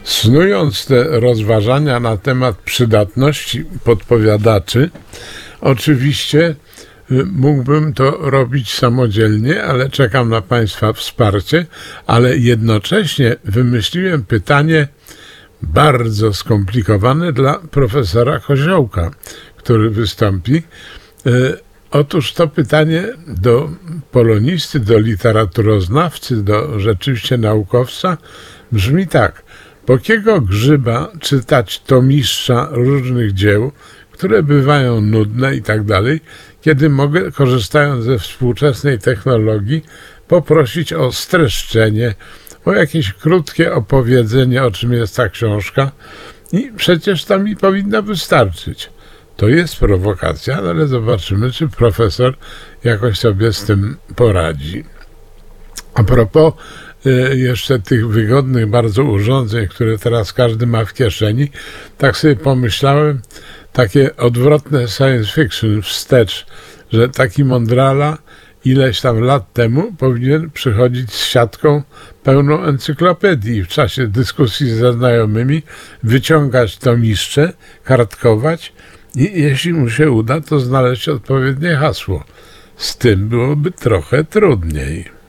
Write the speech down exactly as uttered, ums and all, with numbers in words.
Snując te rozważania na temat przydatności podpowiadaczy, oczywiście mógłbym to robić samodzielnie, ale czekam na Państwa wsparcie, ale jednocześnie wymyśliłem pytanie bardzo skomplikowane dla profesora Koziołka, który wystąpi. Otóż to pytanie do polonisty, do literaturoznawcy, do rzeczywiście naukowca brzmi tak. Po kiego grzyba czytać tomistrza różnych dzieł, które bywają nudne i tak dalej, kiedy mogę, korzystając ze współczesnej technologii, poprosić o streszczenie, o jakieś krótkie opowiedzenie, o czym jest ta książka i przecież to mi powinno wystarczyć. To jest prowokacja, ale zobaczymy, czy profesor jakoś sobie z tym poradzi. A propos y, jeszcze tych wygodnych bardzo urządzeń, które teraz każdy ma w kieszeni, tak sobie pomyślałem, takie odwrotne science fiction wstecz, że taki mądrala ileś tam lat temu powinien przychodzić z siatką pełną encyklopedii i w czasie dyskusji ze znajomymi wyciągać tomiszcze, kartkować i jeśli mu się uda, to znaleźć odpowiednie hasło. Z tym byłoby trochę trudniej.